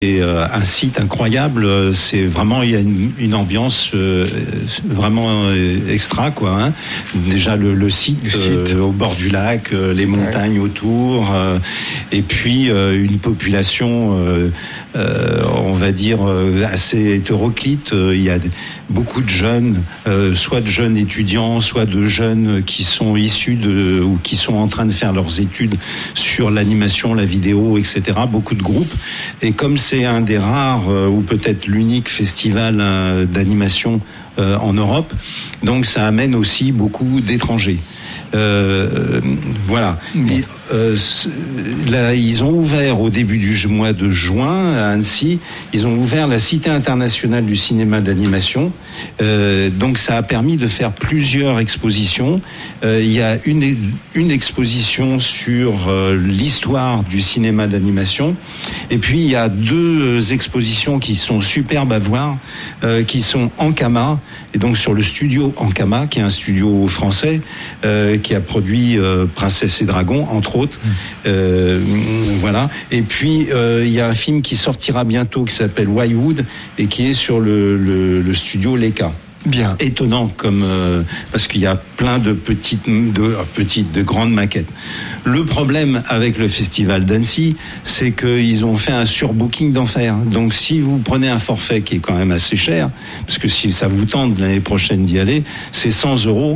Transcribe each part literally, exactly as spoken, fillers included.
Et euh, un site incroyable, c'est vraiment, il y a une, une ambiance euh, vraiment euh, extra, quoi. Hein. Déjà le, le site, le site. Euh, au bord du lac, euh, les montagnes ouais. autour, euh, et puis euh, une population, euh, euh, on va dire euh, assez hétéroclite. Il y a beaucoup de jeunes, euh, soit de jeunes étudiants, soit de jeunes qui sont issus de ou qui sont en train de faire leurs études sur l'animation, la vidéo, et cetera. Beaucoup de groupes. Et comme c'est un des rares, euh, ou peut-être l'unique festival euh, d'animation euh, en Europe, donc ça amène aussi beaucoup d'étrangers. Euh, voilà. Et, euh, là, ils ont ouvert au début du mois de juin à Annecy, ils ont ouvert la Cité internationale du cinéma d'animation. Euh, donc ça a permis de faire plusieurs expositions. Euh, il y a une une exposition sur euh, l'histoire du cinéma d'animation, et puis il y a deux expositions qui sont superbes à voir, euh, qui sont Ankama, et donc sur le studio Ankama, qui est un studio français euh, qui a produit euh, Princesse et Dragon, entre autres. Euh, voilà. Et puis euh, il y a un film qui sortira bientôt qui s'appelle Whywood et qui est sur le, le, le studio Leica. Bien. Étonnant comme euh, parce qu'il y a plein de petites de petites de grandes maquettes. Le problème avec le festival d'Annecy, c'est qu'ils ont fait un surbooking d'enfer. Donc si vous prenez un forfait qui est quand même assez cher, parce que si ça vous tente l'année prochaine d'y aller, c'est cent euros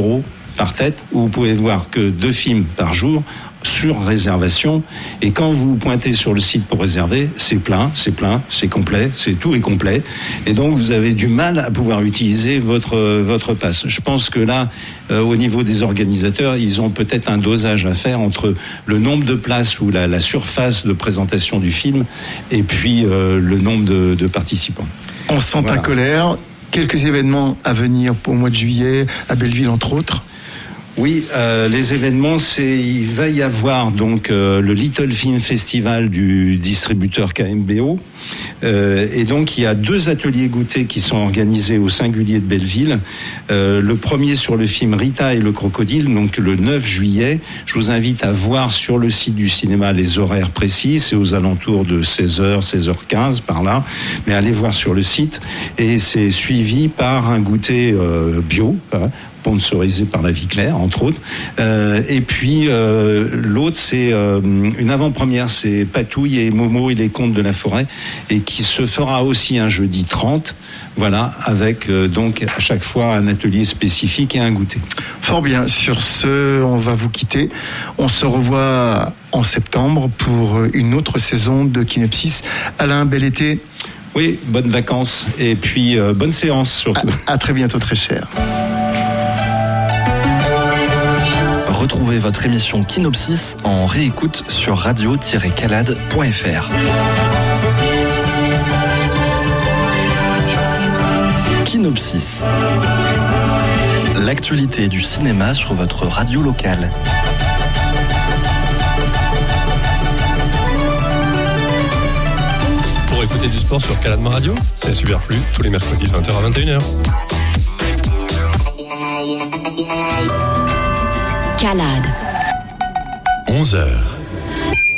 par tête, où vous pouvez voir que deux films par jour sur réservation, et quand vous pointez sur le site pour réserver, c'est plein, c'est plein, c'est complet, c'est tout est complet, et donc vous avez du mal à pouvoir utiliser votre votre passe. Je pense que là, euh, au niveau des organisateurs, ils ont peut-être un dosage à faire entre le nombre de places ou la, la surface de présentation du film, et puis euh, le nombre de, de participants. On sent voilà. Ta colère. Quelques événements à venir pour le mois de juillet, à Belleville entre autres. Oui, euh, les événements, c'est il va y avoir donc euh, le Little Film Festival du distributeur K M B O, euh, et donc il y a deux ateliers goûtés qui sont organisés au Singulier de Belleville. Euh, le premier sur le film Rita et le crocodile, donc le neuf juillet. Je vous invite à voir sur le site du cinéma les horaires précis, c'est aux alentours de seize heures, seize heures quinze par là, mais allez voir sur le site, et c'est suivi par un goûter euh, bio, hein, sponsorisé par la Vie Claire, entre autres. Euh, et puis euh, l'autre, c'est euh, une avant-première, c'est Patouille et Momo et les contes de la forêt, et qui se fera aussi un jeudi trente, voilà, avec euh, donc à chaque fois un atelier spécifique et un goûter. Fort bien. Sur ce, on va vous quitter. On se revoit en septembre pour une autre saison de Kinopsis. Alain, bel été. Oui, bonnes vacances et puis euh, bonne séance surtout. À, à très bientôt, très cher. Retrouvez votre émission Kinopsis en réécoute sur radio tiret calade point f r. Kinopsis. L'actualité du cinéma sur votre radio locale. Pour écouter du sport sur Calade Radio, c'est Superflu, tous les mercredis de vingt heures à vingt et une heures. Calade. onze heures.